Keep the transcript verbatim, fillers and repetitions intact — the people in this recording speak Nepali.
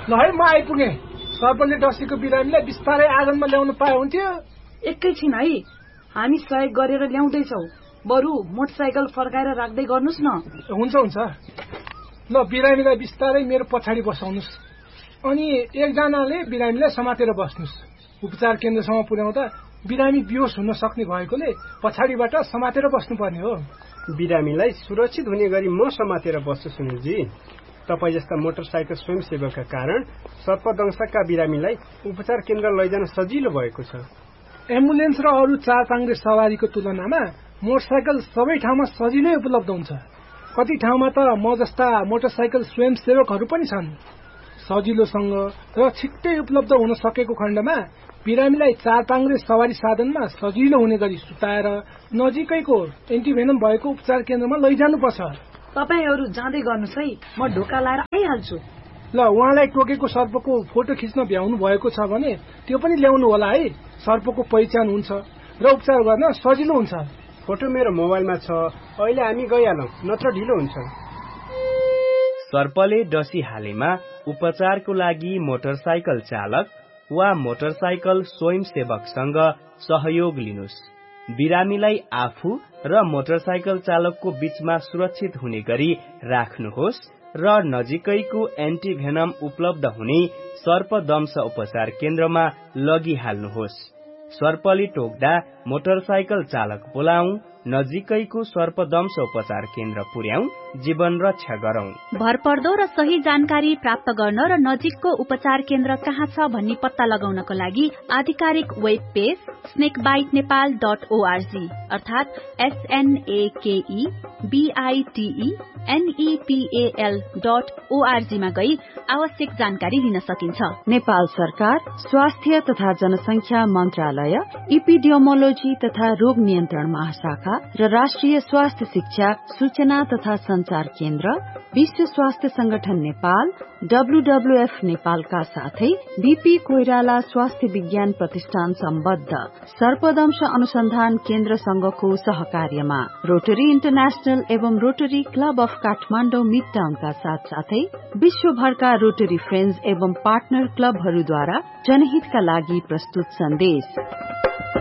ल है म आइपुगे। सर्पले डसेको बिरामीलाई बिस्तारै आँगनमा ल्याउनु पाए हुन्थ्यो। एकैछिन है, हामी सहयोग गरेर ल्याउँदैछौ। बरु मोटरसाइकल फर्काएर राख्दै गर्नुस् न। हुन्छ हुन्छ। ल बिरामीलाई बिस्तारै मेरो पछाडि बसाउनुस्। अनि एकजनाले बिरामीलाई समातेर बस्नुस्। उपचार केन्द्रसम्म पुर्याउँदा बिरामी बेहोस हुन सक्ने भएकोले पछाडिबाट समातेर बस्नुपर्ने हो। बिरामीलाई सुरक्षित हुने गरी म समातेर बस्छु सुनिलजी। तपाईँ जस्ता मोटरसाइकल स्वयंसेवकका कारण सर्पदंशका बिरामीलाई उपचार केन्द्र लैजान सजिलो भएको छ। एम्बुलेन्स र अरू चार पाङ्ग्रे सवारीको तुलनामा मोटरसाइकल सबै ठाउँमा सजिलै उपलब्ध हुन्छ। कति ठाउँमा त म जस्ता मोटरसाइकल स्वयंसेवकहरू पनि छन्। सजिलोसँग र छिट्टै उपलब्ध हुन सकेको खण्डमा बिरामीलाई चार पाङ्ग्रे सवारी साधनमा सजिलो हुने गरी सुताएर नजिकैको एन्टिभेनम भएको उपचार केन्द्रमा लैजानुपर्छ। तपाईहरू जाँदै गर्नुस् है, म ढोका लाएर आइहाल्छु। ल उहाँलाई टोकेको सर्पको फोटो खिच्न भ्याउनु भएको छ भने त्यो पनि ल्याउनु होला है। सर्पको पहिचान हुन्छ र उपचार गर्न सजिलो हुन्छ। फोटो मेरो मोबाइलमा छ। अहिले हामी गइहालौँ, नत्र ढिलो हुन्छ। सर्पले डसिहालेमा उपचारको लागि मोटरसाइकल चालक वा मोटरसाइकल स्वयंसेवकसँग सहयोग लिनुस्। बिरामीलाई आफू र मोटरसाइकल चालकको बीचमा सुरक्षित हुने गरी राख्नुहोस् र नजिकैको एन्टिभेनम उपलब्ध हुने सर्पदंश उपचार केन्द्रमा लगिहाल्नुहोस्। सर्पले टोक्दा मोटरसाइकल चालक बोलाऊ, नजिकैको सर्पदंश उपचार केन्द्र पुर्याऊ, जीवन रक्षा गरौं। भरपर्दो र सही जानकारी प्राप्त गर्न र नजिकको उपचार केन्द्र कहाँ छ भन्ने पत्ता लगाउनको लागि आधिकारिक web page स्नेकबाइट Nepal dot ORG अर्थात एसएनएकेई बीआईटीई एनईपीएल डट ओआरजी मा गई आवश्यक जानकारी लिन सकिन्छ। नेपाल सरकार स्वास्थ्य तथा जनसंख्या मन्त्रालय, इपिडियोमोलोजी तथा रोग नियन्त्रण महाशाखा र राष्ट्रिय स्वास्थ्य शिक्षा सूचना तथा संचार केन्द्र, विश्व स्वास्थ्य संगठन नेपाल, डब्ल्यूडब्ल्यूएफ नेपालका साथै बीपी कोइराला स्वास्थ्य विज्ञान प्रतिष्ठान सम्बद्ध सर्पदंश अनुसन्धान केन्द्र संघको सहकार्यमा रोटरी इन्टरनेशनल एवं rotary club of Kathmandu mid टाउनका साथ साथै विश्वभरका रोटरी फ्रेन्ड्स एवं पार्टनर क्लबहरूद्वारा जनहितका लागि प्रस्तुत सन्देश।